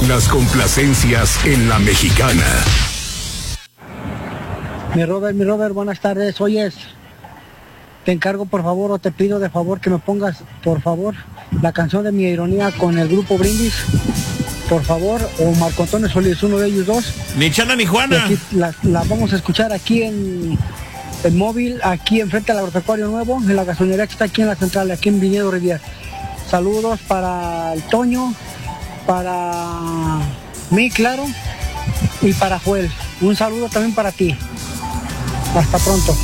Las complacencias en La Mexicana. Mi Robert, buenas tardes. Oyes, te encargo por favor o te pido de favor que me pongas, por favor, la canción de Mi Ironía con el grupo Brindis, por favor, o Marco Antonio Solís, uno de ellos dos. Ni Chana ni Juana. Aquí la vamos a escuchar aquí en el móvil, aquí enfrente al agropecuario nuevo, en la gasolinería que está aquí en la central, aquí en Viñedo Riviera. Saludos para el Toño, para mí, claro, y para Joel. Un saludo también para ti. Hasta pronto.